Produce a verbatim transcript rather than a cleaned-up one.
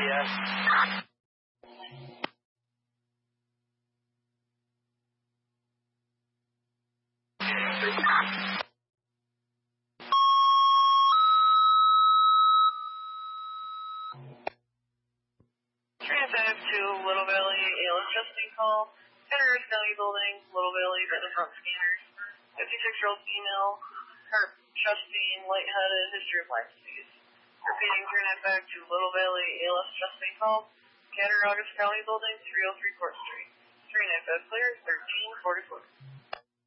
yes. Transit to Little Valley A L S testing call. Henry County Building, Little Valley, for the front scanners. fifty-six-year-old female, her chest being lightheaded, history of Lyme disease. Repeating, turn back to Little Valley A L S testing call. Cattaraugus County Building, three oh three Court Street. three nine five clear, thirteen forty-four.